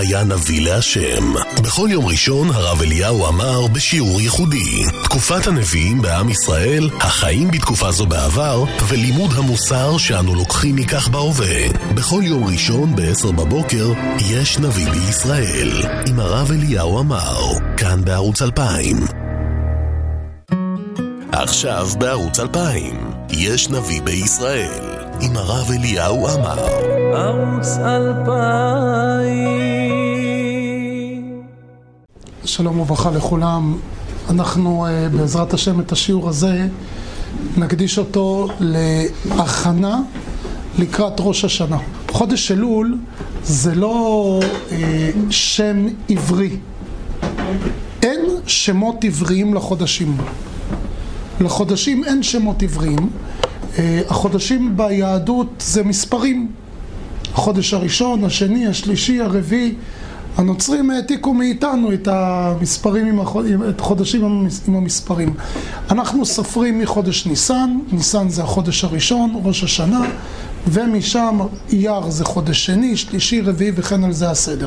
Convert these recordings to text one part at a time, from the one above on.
היה נביא להשם. בכל יום ראשון הרב אליהו אמר בשיעור ייחודי תקופת הנביאים בעם ישראל, החיים בתקופה זו בעבר ולימוד המוסר שאנו לוקחים מכך בהווה. בכל יום ראשון ב-10 בבוקר יש נביא בישראל עם הרב אליהו אמר, כאן בערוץ 2000. עכשיו בערוץ 2000 יש נביא בישראל עם הרב אליהו אמר. ערוץ 2000. שלום וברכה לכולם. אנחנו בעזרת השם את השיעור הזה נקדיש אותו להכנה לקראת ראש השנה. חודש אלול זה לא שם עברי. אין שמות עבריים לחודשים. לחודשים אין שמות עבריים. החודשים ביהדות זה מספרים. החודש הראשון, השני, השלישי, הרביעי. הנוצרים העתיקו מאיתנו את המספרים, את חודשים עם המספרים. אנחנו סופרים מחודש ניסן, ניסן זה החודש הראשון, ראש השנה, ומשם אייר זה חודש שני, שלישי, רביעי וכן על זה הסדר.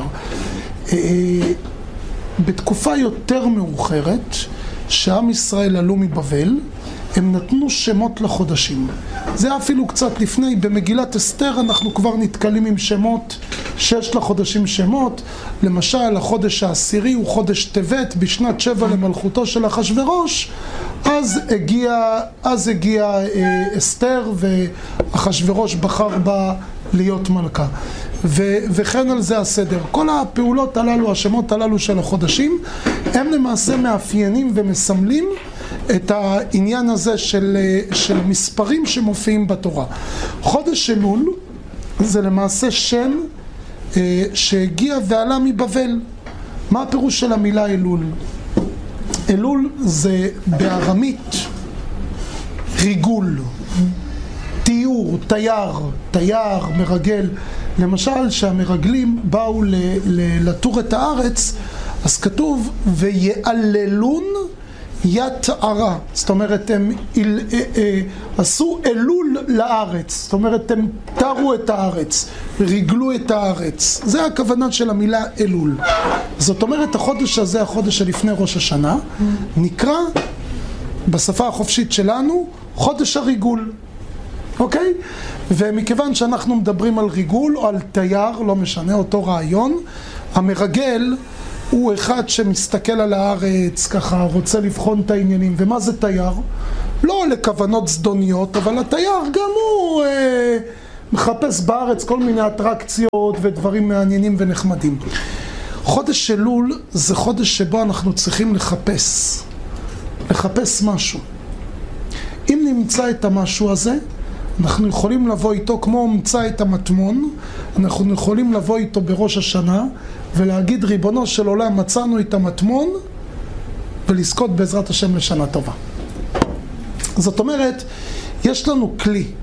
בתקופה יותר מאוחרת, שעם ישראל עלו מבבל, הם נתנו שמות לחודשים. זה אפילו קצת לפני, במגילת אסתר אנחנו כבר נתקלים עם שמות, 6 לחודשים שמות. למשל, החודש העשירי הוא חודש טבת, בשנת 7 למלכותו של אחשוורוש, אז הגיע אסתר, ואחשוורוש בחר בה להיות מלכה. וכן על זה הסדר. כל הפעולות הללו, השמות הללו של החודשים, הם למעשה מאפיינים ומסמלים את העניין הזה של מספרים שמופיעים בתורה. חודש אלול זה למעשה שם שהגיע ועלה מבבל. מה הפירוש של המילה אלול? אלול זה בארמית ריגול, תיור, תייר, מרגל. למשל, שהמרגלים באו לתור את הארץ, אז כתוב ויעללון יתערה. זאת אומרת, הם עשו אלול לארץ. זאת אומרת, הם תרו את הארץ, ריגלו את הארץ. זה הכוונה של המילה אלול. זאת אומרת, החודש הזה, החודש שלפני ראש השנה, נקרא בשפה החופשית שלנו חודש הריגול. אוקיי? ומכיוון שאנחנו מדברים על ריגול או על תייר, לא משנה, אותו רעיון, המרגל הוא אחד שמסתכל על הארץ, ככה רוצה לבחון את העניינים. ומה זה תייר? לא לכוונות זדוניות, אבל התייר גם הוא מחפש בארץ כל מיני אטרקציות ודברים מעניינים ונחמדים. חודש אלול זה חודש שבו אנחנו צריכים לחפש משהו. אם נמצא את המשהו הזה, אנחנו יכולים לבוא איתו, כמו מצא את המטמון, אנחנו יכולים לבוא איתו בראש השנה ולהגיד, ריבונו של עולם, מצאנו את המטמון, ולזכות בעזרת השם לשנה טובה. זאת אומרת, יש לנו כלי